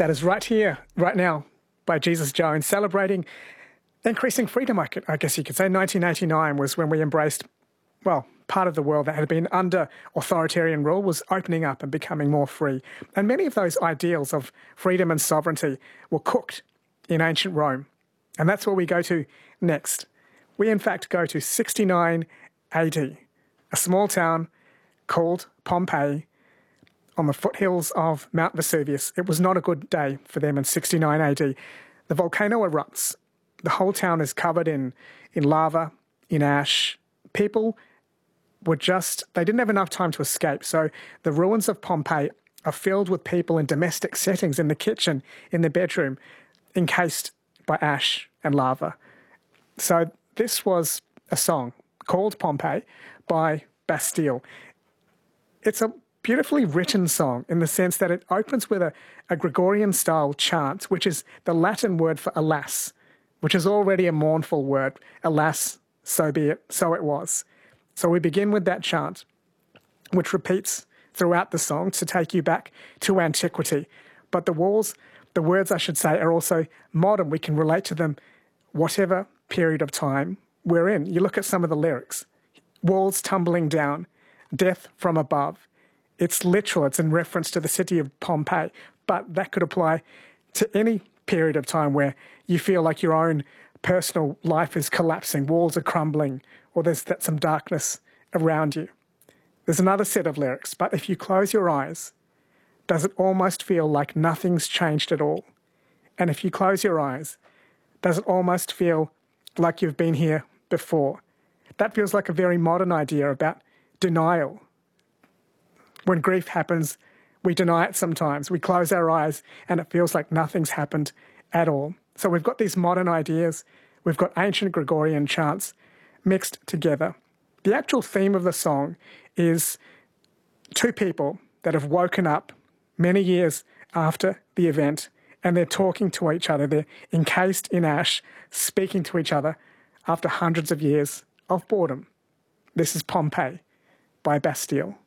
That is Right Here, Right Now by Jesus Jones, celebrating increasing freedom, I guess you could say. 1989 was when we embraced, well, part of the world that had been under authoritarian rule was opening up and becoming more free. And many of those ideals of freedom and sovereignty were cooked in ancient Rome. And that's where we go to next. We, in fact, go to 69 AD, a small town called Pompeii on the foothills of Mount Vesuvius. It was not a good day for them in 69 AD. The volcano erupts. The whole town is covered in lava, in ash. People were they didn't have enough time to escape. So the ruins of Pompeii are filled with people in domestic settings, in the kitchen, in the bedroom, encased by ash and lava. So this was a song called Pompeii by Bastille. It's a beautifully written song in the sense that it opens with a Gregorian-style chant, which is the Latin word for alas, which is already a mournful word. Alas, so be it, so it was. So we begin with that chant, which repeats throughout the song to take you back to antiquity. But the words I should say, are also modern. We can relate to them whatever period of time we're in. You look at some of the lyrics. Walls tumbling down, death from above. It's literal. It's in reference to the city of Pompeii. But that could apply to any period of time where you feel like your own personal life is collapsing, walls are crumbling, or there's some darkness around you. There's another set of lyrics. But if you close your eyes, does it almost feel like nothing's changed at all? And if you close your eyes, does it almost feel like you've been here before? That feels like a very modern idea about denial. When grief happens, we deny it sometimes. We close our eyes and it feels like nothing's happened at all. So we've got these modern ideas. We've got ancient Gregorian chants mixed together. The actual theme of the song is two people that have woken up many years after the event, and they're talking to each other. They're encased in ash, speaking to each other after hundreds of years of boredom. This is Pompeii by Bastille.